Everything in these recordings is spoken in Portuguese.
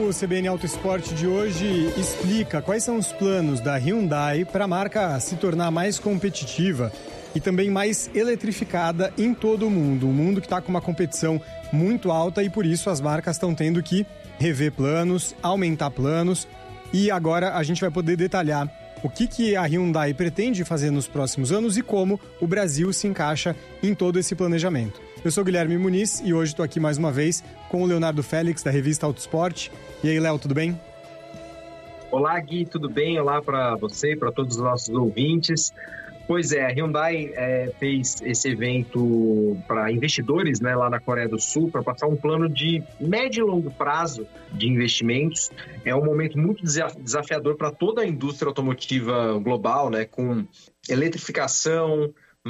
o CBN Auto Esporte de hoje explica quais são os planos da Hyundai para a marca se tornar mais competitiva e também mais eletrificada em todo o mundo. Um mundo que está com uma competição muito alta e por isso as marcas estão tendo que rever planos, aumentar planos. E agora a gente vai poder detalhar o que a Hyundai pretende fazer nos próximos anos e como o Brasil se encaixa em todo esse planejamento. Eu sou Guilherme Muniz e hoje estou aqui mais uma vez com o Leonardo Félix, da revista Auto Esporte. E aí, Léo, tudo bem? Olá, Gui, tudo bem? Olá para você e para todos os nossos ouvintes. Pois é, a Hyundai fez esse evento para investidores, né, lá na Coreia do Sul, para passar um plano de médio e longo prazo de investimentos. É um momento muito desafiador para toda a indústria automotiva global, né, com eletrificação,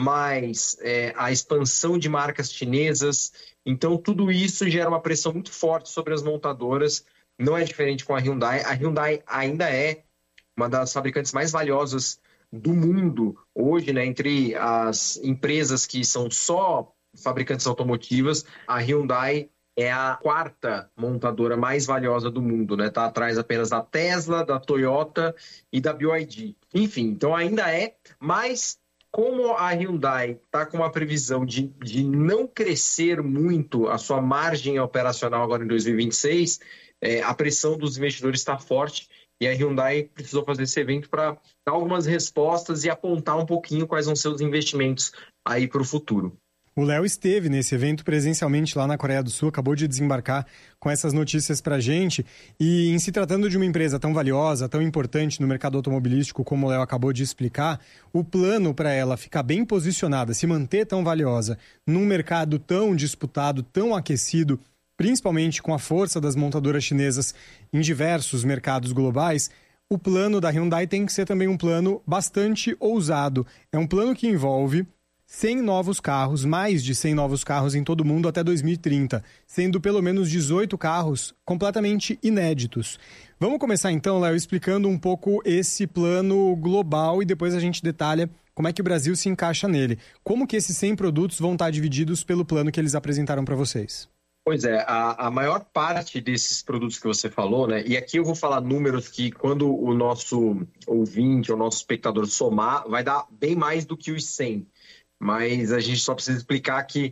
mais a expansão de marcas chinesas. Então, tudo isso gera uma pressão muito forte sobre as montadoras. Não é diferente com a Hyundai. A Hyundai ainda é uma das fabricantes mais valiosas do mundo hoje, né? Entre as empresas que são só fabricantes automotivas, a Hyundai é a quarta montadora mais valiosa do mundo, né? Está atrás apenas da Tesla, da Toyota e da BYD. Enfim, então ainda é, mas como a Hyundai está com uma previsão de não crescer muito a sua margem operacional agora em 2026, a pressão dos investidores está forte e a Hyundai precisou fazer esse evento para dar algumas respostas e apontar um pouquinho quais vão ser os investimentos aí para o futuro. O Léo esteve nesse evento presencialmente lá na Coreia do Sul, acabou de desembarcar com essas notícias pra gente. E em se tratando de uma empresa tão valiosa, tão importante no mercado automobilístico, como o Léo acabou de explicar, o plano para ela ficar bem posicionada, se manter tão valiosa, num mercado tão disputado, tão aquecido, principalmente com a força das montadoras chinesas em diversos mercados globais, o plano da Hyundai tem que ser também um plano bastante ousado. É um plano que envolve 100 novos carros, mais de 100 novos carros em todo o mundo até 2030, sendo pelo menos 18 carros completamente inéditos. Vamos começar então, Léo, explicando um pouco esse plano global e depois a gente detalha como é que o Brasil se encaixa nele. Como que esses 100 produtos vão estar divididos pelo plano que eles apresentaram para vocês? Pois é, a maior parte desses produtos que você falou, né? E aqui eu vou falar números que quando o nosso ouvinte, o nosso espectador somar, vai dar bem mais do que os 100. Mas a gente só precisa explicar que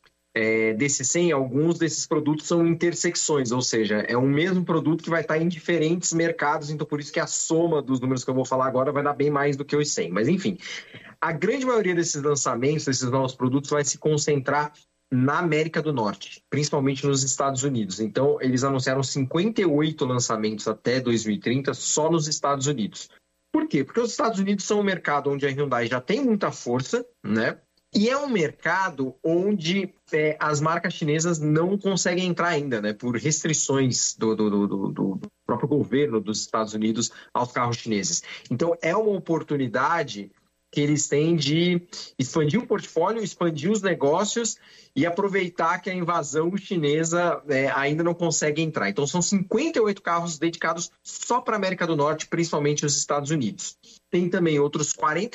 desses 100, alguns desses produtos são intersecções, ou seja, é um mesmo produto que vai estar em diferentes mercados, então por isso que a soma dos números que eu vou falar agora vai dar bem mais do que os 100. Mas enfim, a grande maioria desses lançamentos, desses novos produtos, vai se concentrar na América do Norte, principalmente nos Estados Unidos. Então, eles anunciaram 58 lançamentos até 2030 só nos Estados Unidos. Por quê? Porque os Estados Unidos são um mercado onde a Hyundai já tem muita força, né? E é um mercado onde as marcas chinesas não conseguem entrar ainda, né? Por restrições do próprio governo dos Estados Unidos aos carros chineses. Então, é uma oportunidade que eles têm de expandir o portfólio, expandir os negócios e aproveitar que a invasão chinesa ainda não consegue entrar. Então são 58 carros dedicados só para a América do Norte, principalmente os Estados Unidos. Tem também outros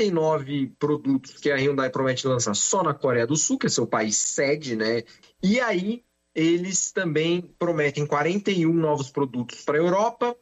49 produtos que a Hyundai promete lançar só na Coreia do Sul, que é seu país sede, né? E aí eles também prometem 41 novos produtos para a Europa,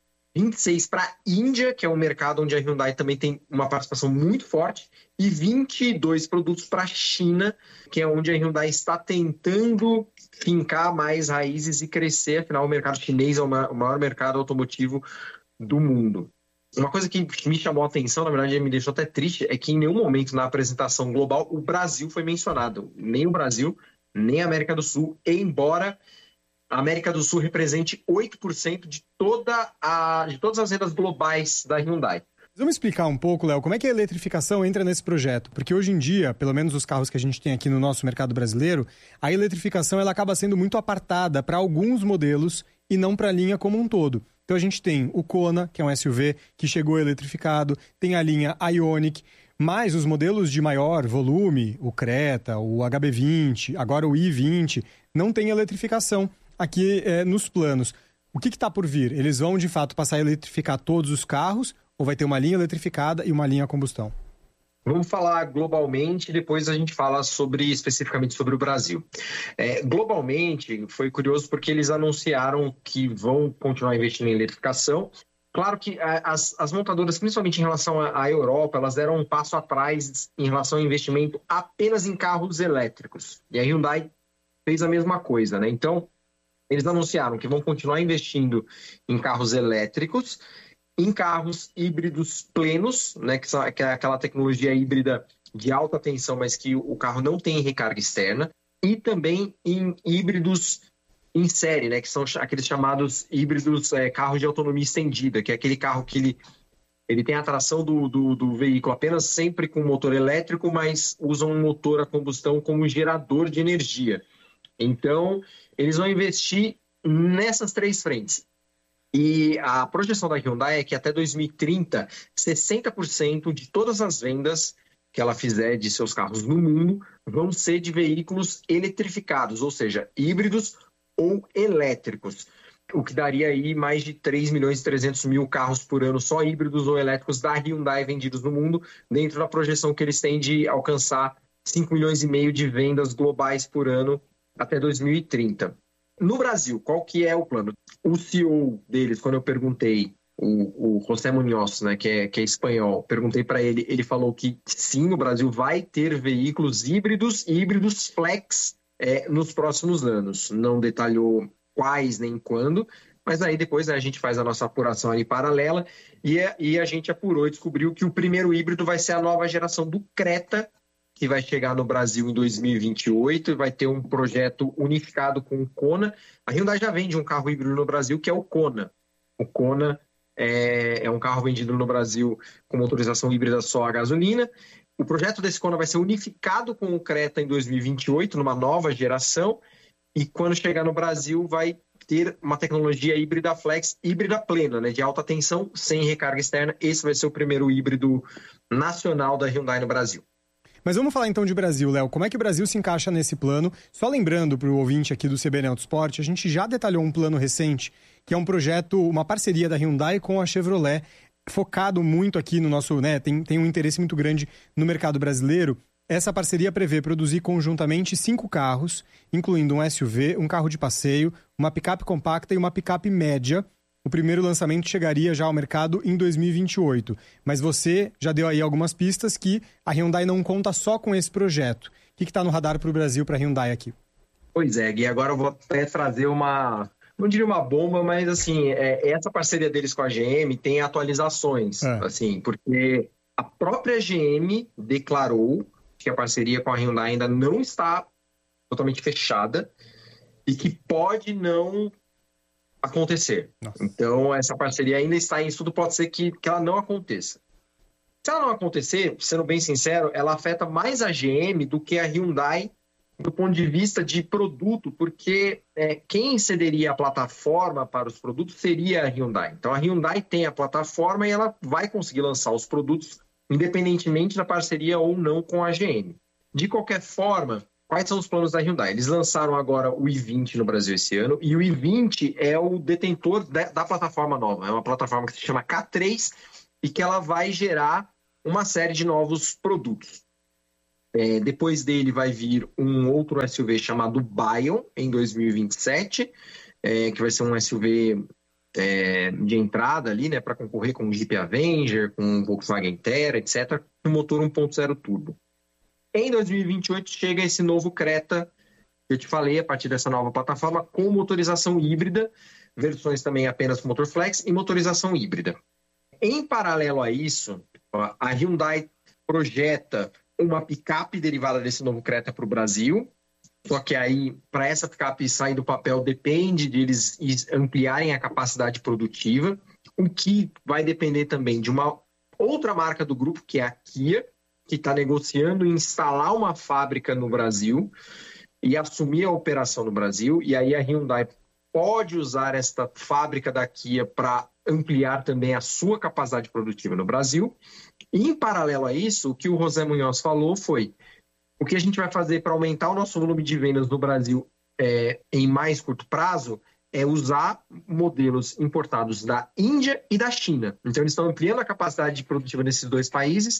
26 para a Índia, que é um mercado onde a Hyundai também tem uma participação muito forte, e 22 produtos para a China, que é onde a Hyundai está tentando fincar mais raízes e crescer. Afinal, o mercado chinês é o maior mercado automotivo do mundo. Uma coisa que me chamou a atenção, na verdade me deixou até triste, é que em nenhum momento na apresentação global o Brasil foi mencionado. Nem o Brasil, nem a América do Sul, embora a América do Sul represente 8% de todas as vendas globais da Hyundai. Vamos explicar um pouco, Léo, como é que a eletrificação entra nesse projeto? Porque hoje em dia, pelo menos os carros que a gente tem aqui no nosso mercado brasileiro, a eletrificação ela acaba sendo muito apartada para alguns modelos e não para a linha como um todo. Então a gente tem o Kona, que é um SUV que chegou eletrificado, tem a linha Ioniq, mas os modelos de maior volume, o Creta, o HB20, agora o i20, não tem eletrificação aqui nos planos. O que está por vir? Eles vão, de fato, passar a eletrificar todos os carros ou vai ter uma linha eletrificada e uma linha a combustão? Vamos falar globalmente, depois a gente fala especificamente sobre o Brasil. Globalmente, foi curioso porque eles anunciaram que vão continuar investindo em eletrificação. Claro que as montadoras, principalmente em relação à Europa, elas deram um passo atrás em relação ao investimento apenas em carros elétricos. E a Hyundai fez a mesma coisa, né? Então, eles anunciaram que vão continuar investindo em carros elétricos, em carros híbridos plenos, né, que é aquela tecnologia híbrida de alta tensão, mas que o carro não tem recarga externa, e também em híbridos em série, né, que são aqueles chamados híbridos carros de autonomia estendida, que é aquele carro que ele tem a tração do veículo apenas sempre com motor elétrico, mas usa um motor a combustão como gerador de energia. Então, eles vão investir nessas 3 frentes. E a projeção da Hyundai é que até 2030, 60% de todas as vendas que ela fizer de seus carros no mundo vão ser de veículos eletrificados, ou seja, híbridos ou elétricos, o que daria aí mais de 3.300.000 carros por ano só híbridos ou elétricos da Hyundai vendidos no mundo, dentro da projeção que eles têm de alcançar 5,5 milhões de vendas globais por ano até 2030. No Brasil, qual que é o plano? O CEO deles, quando eu perguntei, o José Muñoz, né, que é espanhol, perguntei para ele, ele falou que sim, o Brasil vai ter veículos híbridos e híbridos flex nos próximos anos. Não detalhou quais nem quando, mas aí depois, né, a gente faz a nossa apuração ali paralela e a gente apurou e descobriu que o primeiro híbrido vai ser a nova geração do Creta, que vai chegar no Brasil em 2028 e vai ter um projeto unificado com o Kona. A Hyundai já vende um carro híbrido no Brasil, que é o Kona. O Kona é um carro vendido no Brasil com motorização híbrida só a gasolina. O projeto desse Kona vai ser unificado com o Creta em 2028, numa nova geração, e quando chegar no Brasil vai ter uma tecnologia híbrida flex, híbrida plena, né, de alta tensão, sem recarga externa. Esse vai ser o primeiro híbrido nacional da Hyundai no Brasil. Mas vamos falar então de Brasil, Léo. Como é que o Brasil se encaixa nesse plano? Só lembrando para o ouvinte aqui do CBN Autosport, a gente já detalhou um plano recente, que é um projeto, uma parceria da Hyundai com a Chevrolet, focado muito aqui no nosso, né, tem um interesse muito grande no mercado brasileiro. Essa parceria prevê produzir conjuntamente 5 carros, incluindo um SUV, um carro de passeio, uma picape compacta e uma picape média. O primeiro lançamento chegaria já ao mercado em 2028. Mas você já deu aí algumas pistas que a Hyundai não conta só com esse projeto. O que está no radar para o Brasil, para a Hyundai aqui? Pois é, Gui, agora eu vou até trazer não diria uma bomba, mas assim, essa parceria deles com a GM tem atualizações, assim, porque a própria GM declarou que a parceria com a Hyundai ainda não está totalmente fechada e que pode não acontecer. Nossa. Então, essa parceria ainda está em estudo, pode ser que ela não aconteça. Se ela não acontecer, sendo bem sincero, ela afeta mais a GM do que a Hyundai do ponto de vista de produto, porque quem cederia a plataforma para os produtos seria a Hyundai. Então, a Hyundai tem a plataforma e ela vai conseguir lançar os produtos independentemente da parceria ou não com a GM. De qualquer forma, quais são os planos da Hyundai? Eles lançaram agora o i20 no Brasil esse ano, e o i20 é o detentor da plataforma nova. É uma plataforma que se chama K3 e que ela vai gerar uma série de novos produtos. Depois dele vai vir um outro SUV chamado Bion, em 2027, que vai ser um SUV de entrada ali, né, para concorrer com o Jeep Avenger, com o Volkswagen Terra, etc., com motor 1.0 turbo. Em 2028 chega esse novo Creta, que eu te falei, a partir dessa nova plataforma, com motorização híbrida, versões também apenas com motor flex e motorização híbrida. Em paralelo a isso, a Hyundai projeta uma picape derivada desse novo Creta para o Brasil, só que aí, para essa picape sair do papel, depende de eles ampliarem a capacidade produtiva, o que vai depender também de uma outra marca do grupo, que é a Kia, que está negociando instalar uma fábrica no Brasil e assumir a operação no Brasil, e aí a Hyundai pode usar esta fábrica da Kia para ampliar também a sua capacidade produtiva no Brasil. E, em paralelo a isso, o que o José Muñoz falou foi: o que a gente vai fazer para aumentar o nosso volume de vendas no Brasil em mais curto prazo é usar modelos importados da Índia e da China. Então, eles estão ampliando a capacidade produtiva nesses dois países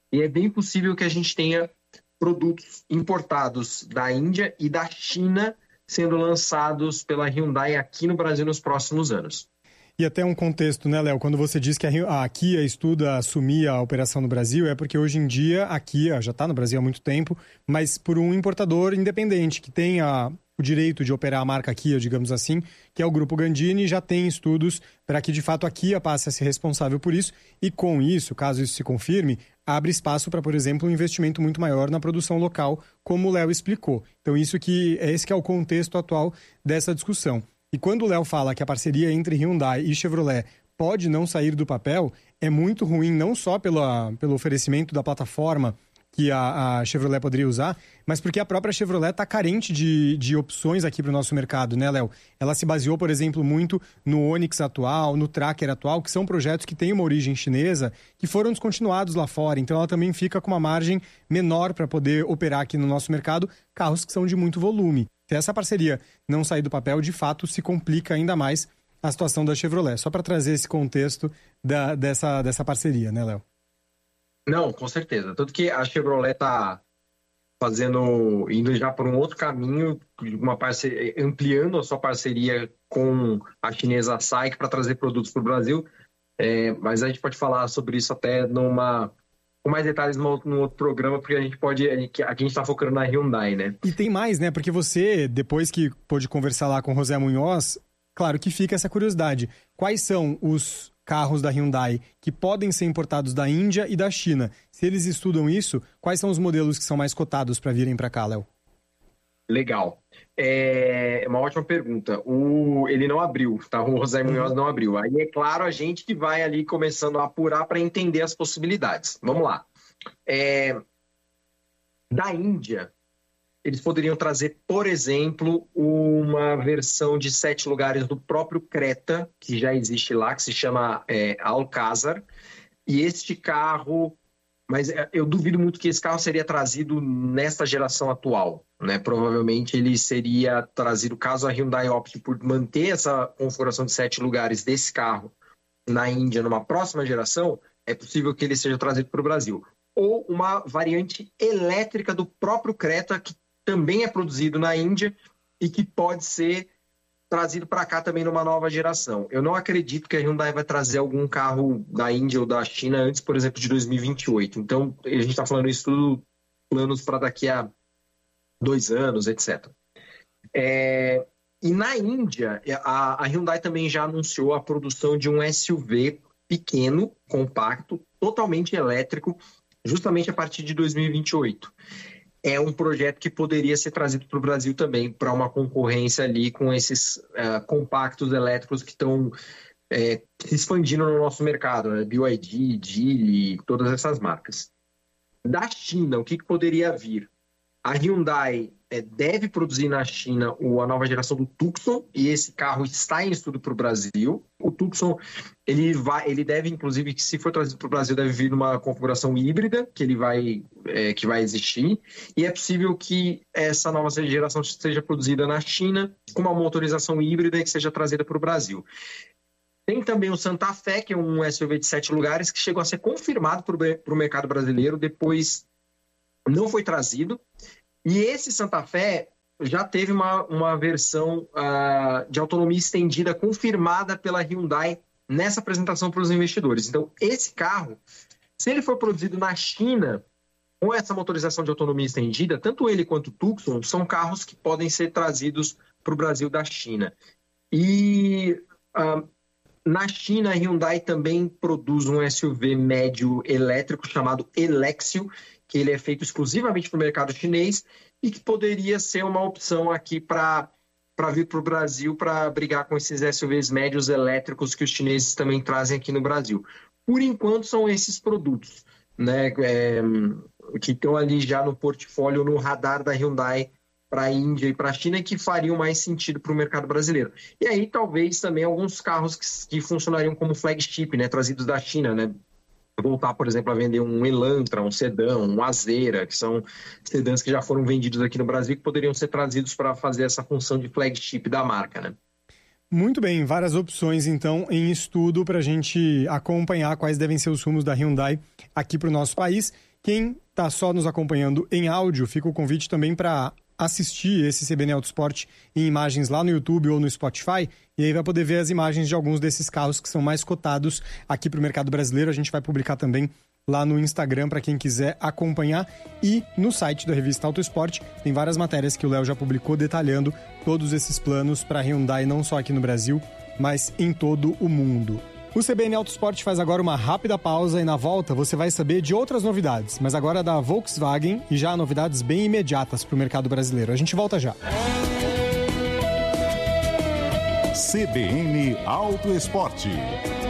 e é bem possível que a gente tenha produtos importados da Índia e da China sendo lançados pela Hyundai aqui no Brasil nos próximos anos. E até um contexto, né, Léo? Quando você diz que a Kia estuda assumir a operação no Brasil, é porque hoje em dia a Kia já está no Brasil há muito tempo, mas por um importador independente que tem o direito de operar a marca Kia, digamos assim, que é o Grupo Gandini, já tem estudos para que de fato a Kia passe a ser responsável por isso e com isso, caso isso se confirme, abre espaço para, por exemplo, um investimento muito maior na produção local, como o Léo explicou. Então esse que é o contexto atual dessa discussão. E quando o Léo fala que a parceria entre Hyundai e Chevrolet pode não sair do papel, é muito ruim não só pelo oferecimento da plataforma que a Chevrolet poderia usar, mas porque a própria Chevrolet está carente de opções aqui para o nosso mercado, né, Léo? Ela se baseou, por exemplo, muito no Onix atual, no Tracker atual, que são projetos que têm uma origem chinesa, que foram descontinuados lá fora. Então ela também fica com uma margem menor para poder operar aqui no nosso mercado carros que são de muito volume. Se essa parceria não sair do papel, de fato, se complica ainda mais a situação da Chevrolet. Só para trazer esse contexto dessa parceria, né, Léo? Não, com certeza. Tanto que a Chevrolet está indo já por um outro caminho, ampliando a sua parceria com a chinesa SAIC para trazer produtos para o Brasil. Mas a gente pode falar sobre isso até com mais detalhes no outro programa, porque aqui a gente está focando na Hyundai, né? E tem mais, né? Porque você, depois que pôde conversar lá com o José Munhoz, claro que fica essa curiosidade. Quais são os carros da Hyundai que podem ser importados da Índia e da China? Se eles estudam isso, quais são os modelos que são mais cotados para virem para cá, Léo? Legal. É uma ótima pergunta. Ele não abriu, tá? O José Munhoz não abriu. Aí, é claro, a gente que vai ali começando a apurar para entender as possibilidades. Vamos lá. Da Índia, eles poderiam trazer, por exemplo, uma versão de 7 lugares do próprio Creta, que já existe lá, que se chama Alcazar. E este carro... Mas eu duvido muito que esse carro seria trazido nesta geração atual, né? Provavelmente ele seria trazido, caso a Hyundai opte por manter essa configuração de 7 lugares desse carro na Índia numa próxima geração, é possível que ele seja trazido para o Brasil. Ou uma variante elétrica do próprio Creta, que também é produzido na Índia e que pode ser trazido para cá também numa nova geração. Eu não acredito que a Hyundai vai trazer algum carro da Índia ou da China antes, por exemplo, de 2028. Então, a gente está falando isso tudo, planos para daqui a 2 anos, etc. E na Índia, a Hyundai também já anunciou a produção de um SUV pequeno, compacto, totalmente elétrico, justamente a partir de 2028. É um projeto que poderia ser trazido para o Brasil também, para uma concorrência ali com esses compactos elétricos que estão se expandindo no nosso mercado, né? BYD, Geely, todas essas marcas. Da China, o que poderia vir? A Hyundai deve produzir na China a nova geração do Tucson, e esse carro está em estudo para o Brasil. O Tucson, ele deve, inclusive, que se for trazido para o Brasil, deve vir numa configuração híbrida, que vai existir. E é possível que essa nova geração seja produzida na China, com uma motorização híbrida e que seja trazida para o Brasil. Tem também o Santa Fe, que é um SUV de 7 lugares, que chegou a ser confirmado para o mercado brasileiro, depois não foi trazido. E esse Santa Fe já teve uma versão de autonomia estendida confirmada pela Hyundai nessa apresentação para os investidores. Então, esse carro, se ele for produzido na China, com essa motorização de autonomia estendida, tanto ele quanto o Tucson são carros que podem ser trazidos para o Brasil da China. E na China, a Hyundai também produz um SUV médio elétrico chamado Elexio, que ele é feito exclusivamente para o mercado chinês e que poderia ser uma opção aqui para vir para o Brasil para brigar com esses SUVs médios elétricos que os chineses também trazem aqui no Brasil. Por enquanto, são esses produtos, né, que estão ali já no portfólio, no radar da Hyundai para a Índia e para a China, e que fariam mais sentido para o mercado brasileiro. E aí, talvez, também alguns carros que funcionariam como flagship, né, trazidos da China, né? Voltar, por exemplo, a vender um Elantra, um sedã, um Azera, que são sedãs que já foram vendidos aqui no Brasil, que poderiam ser trazidos para fazer essa função de flagship da marca, né? Muito bem, várias opções, então, em estudo para a gente acompanhar quais devem ser os rumos da Hyundai aqui para o nosso país, Quem está só nos acompanhando em áudio, fica o convite também para assistir esse CBN Auto Sport em imagens lá no YouTube ou no Spotify, e aí vai poder ver as imagens de alguns desses carros que são mais cotados aqui para o mercado brasileiro. A gente vai publicar também lá no Instagram para quem quiser acompanhar, e no site da revista Auto Sport tem várias matérias que o Léo já publicou detalhando todos esses planos para a Hyundai, não só aqui no Brasil, mas em todo o mundo. O CBN Auto Sport faz agora uma rápida pausa e na volta você vai saber de outras novidades, mas agora da Volkswagen, e já novidades bem imediatas para o mercado brasileiro. A gente volta já. CBN Auto Esporte.